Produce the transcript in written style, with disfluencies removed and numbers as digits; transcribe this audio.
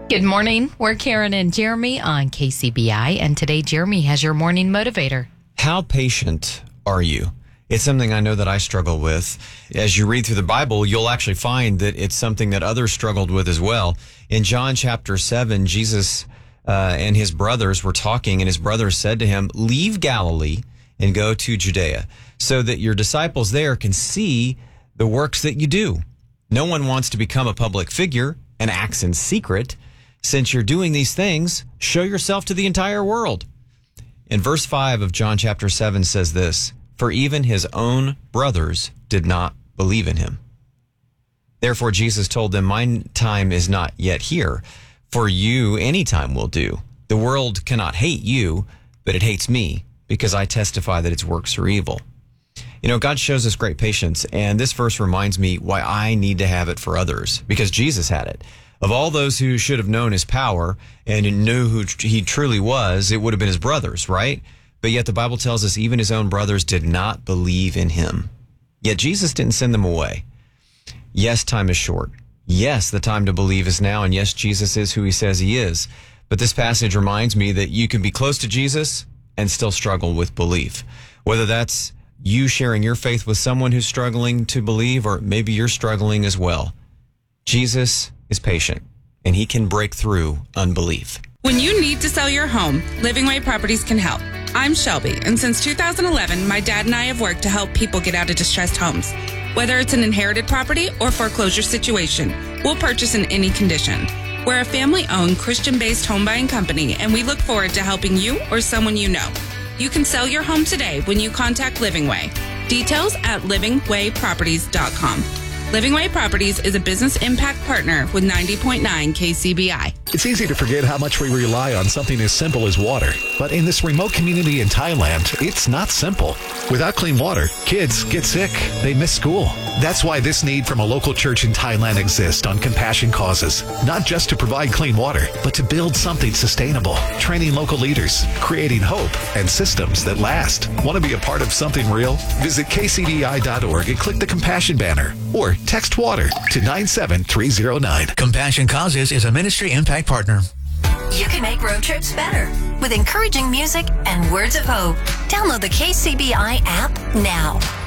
Good morning. We're Karen and Jeremy on KCBI, and today Jeremy has your morning motivator. How patient are you? It's something I know that I struggle with. As you read through the Bible, you'll actually find that it's something that others struggled with as well. In John chapter 7, Jesus and his brothers were talking, and his brothers said to him, "Leave Galilee and go to Judea, so that your disciples there can see the works that you do." No one wants to become a public figure and acts in secret. Since you're doing these things, show yourself to the entire world. In verse 5 of John chapter 7 says this, "For even his own brothers did not believe in him. Therefore Jesus told them, my time is not yet here. For you, any time will do. The world cannot hate you, but it hates me, because I testify that its works are evil." You know, God shows us great patience, and this verse reminds me why I need to have it for others, because Jesus had it. Of all those who should have known his power and knew who he truly was, it would have been his brothers, right? But yet the Bible tells us even his own brothers did not believe in him. Yet Jesus didn't send them away. Yes, time is short. Yes, the time to believe is now. And yes, Jesus is who he says he is. But this passage reminds me that you can be close to Jesus and still struggle with belief. Whether that's you sharing your faith with someone who's struggling to believe, or maybe you're struggling as well. Jesus is patient, and he can break through unbelief. When you need to sell your home, Living Way Properties can help. I'm Shelby, and since 2011, my dad and I have worked to help people get out of distressed homes. Whether it's an inherited property or foreclosure situation, we'll purchase in any condition. We're a family-owned, Christian-based home buying company, and we look forward to helping you or someone you know. You can sell your home today when you contact Living Way. Details at livingwayproperties.com. Living Way Properties is a business impact partner with 90.9 KCBI. It's easy to forget how much we rely on something as simple as water. But in this remote community in Thailand, it's not simple. Without clean water, kids get sick. They miss school. That's why this need from a local church in Thailand exists on Compassion Causes. Not just to provide clean water, but to build something sustainable. Training local leaders, creating hope and systems that last. Want to be a part of something real? Visit kcdi.org and click the Compassion banner. Or text WATER to 97309. Compassion Causes is a ministry impact partner. You can make road trips better with encouraging music and words of hope. Download the KCBI app now.